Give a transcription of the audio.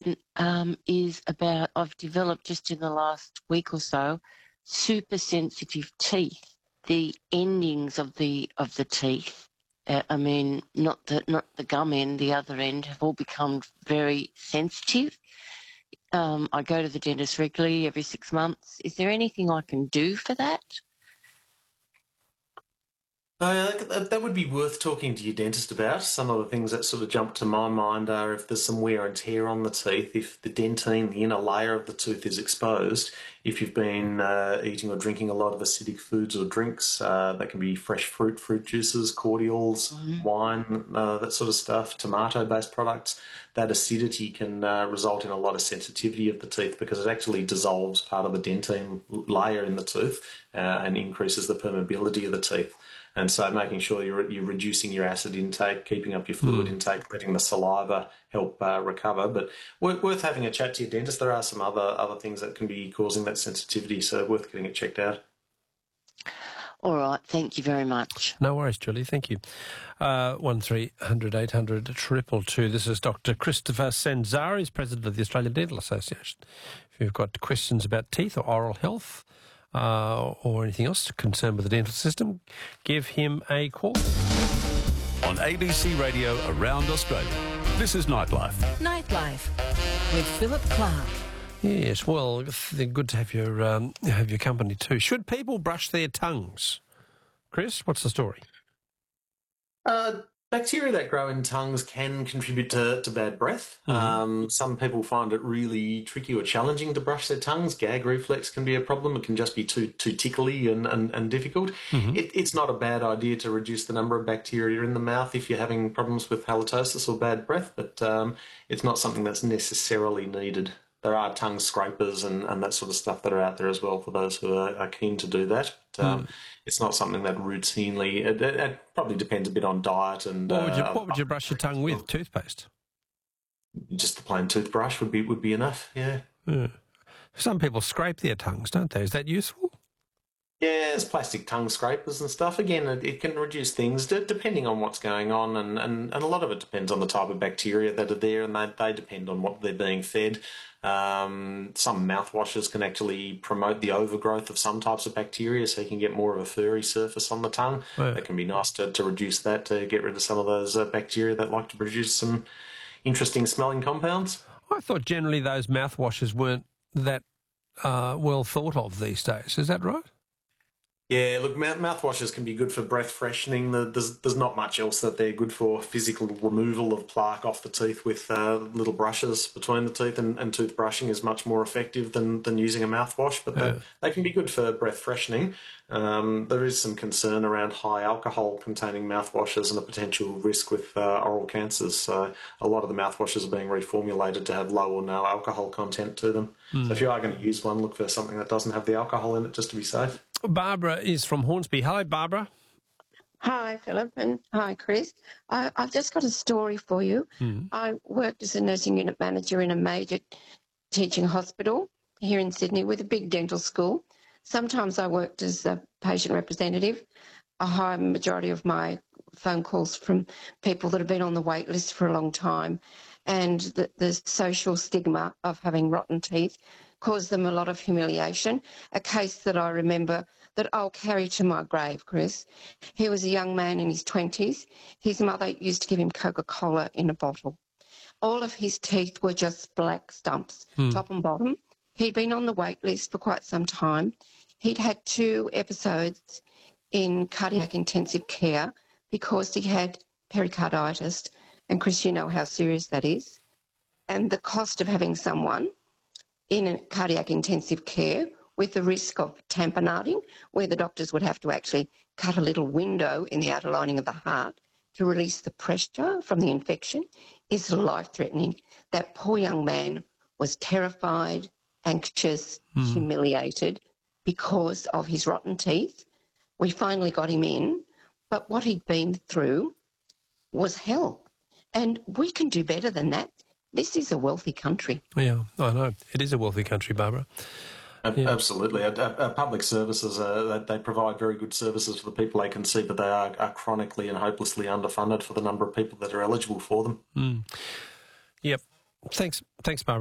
question is about, I've developed just in the last week or so, super sensitive teeth. The endings of the teeth, not the gum end, the other end, have all become very sensitive. I go to the dentist regularly every 6 months. Is there anything I can do for that? That would be worth talking to your dentist about. Some of the things that sort of jump to my mind are if there's some wear and tear on the teeth, if the dentine, the inner layer of the tooth is exposed, if you've been eating or drinking a lot of acidic foods or drinks, that can be fresh fruit juices, cordials, wine, that sort of stuff, tomato-based products. That acidity can result in a lot of sensitivity of the teeth because it actually dissolves part of the dentine layer in the tooth and increases the permeability of the teeth. And so making sure you're reducing your acid intake, keeping up your fluid intake, letting the saliva help recover. But worth having a chat to your dentist. There are some other things that can be causing that sensitivity, so worth getting it checked out. All right, thank you very much. No worries, Julie, thank you. 1300 800 222. This is Dr. Christopher Senzari, he's President of the Australian Dental Association. If you've got questions about teeth or oral health, or anything else concerned with the dental system, give him a call. On ABC Radio around Australia, this is Nightlife. Nightlife with Philip Clark. Yes, well, they're good to have your company too. Should people brush their tongues? Chris, what's the story? Bacteria that grow in tongues can contribute to bad breath. Some people find it really tricky or challenging to brush their tongues. Gag reflex can be a problem. It can just be too tickly and difficult. It's not a bad idea to reduce the number of bacteria in the mouth if you're having problems with halitosis or bad breath, but it's not something that's necessarily needed. There are tongue scrapers and that sort of stuff that are out there as well for those who are keen to do that. But, it's not something that routinely. It probably depends a bit on diet and. What would you brush your tongue with? Toothpaste. Just the plain toothbrush would be enough. Yeah. Some people scrape their tongues, don't they? Is that useful? Yeah, there's plastic tongue scrapers and stuff. Again, it can reduce things depending on what's going on, and a lot of it depends on the type of bacteria that are there, and they depend on what they're being fed. Some mouthwashes can actually promote the overgrowth of some types of bacteria, so you can get more of a furry surface on the tongue. Yeah. That can be nice to reduce that, to get rid of some of those bacteria that like to produce some interesting smelling compounds. I thought generally those mouthwashes weren't that well thought of these days. Is that right? Yeah, look, mouthwashes can be good for breath freshening. There's not much else that they're good for. Physical removal of plaque off the teeth with little brushes between the teeth and toothbrushing is much more effective than using a mouthwash, but they can be good for breath freshening. There is some concern around high alcohol containing mouthwashes and a potential risk with oral cancers. So a lot of the mouthwashes are being reformulated to have low or no alcohol content to them. So if you are going to use one, look for something that doesn't have the alcohol in it just to be safe. Barbara is from Hornsby. Hello, Barbara. Hi, Philip, and hi, Chris. I've just got a story for you. I worked as a nursing unit manager in a major teaching hospital here in Sydney with a big dental school. Sometimes I worked as a patient representative. A high majority of my phone calls from people that have been on the wait list for a long time, and the social stigma of having rotten teeth caused them a lot of humiliation. A case that I remember that I'll carry to my grave, Chris. He was a young man in his 20s. His mother used to give him Coca-Cola in a bottle. All of his teeth were just black stumps, top and bottom. He'd been on the wait list for quite some time. He'd had 2 episodes in cardiac intensive care because he had pericarditis. And, Chris, you know how serious that is. And the cost of having someone in a cardiac intensive care with the risk of tamponading, where the doctors would have to actually cut a little window in the outer lining of the heart to release the pressure from the infection, is life-threatening. That poor young man was terrified, anxious, humiliated because of his rotten teeth. We finally got him in, but what he'd been through was hell. And we can do better than that. This is a wealthy country. Yeah, I know. It is a wealthy country, Barbara. Yeah. Absolutely. Public services, they provide very good services for the people they can see, but they are chronically and hopelessly underfunded for the number of people that are eligible for them. Yep. Thanks, Barbara.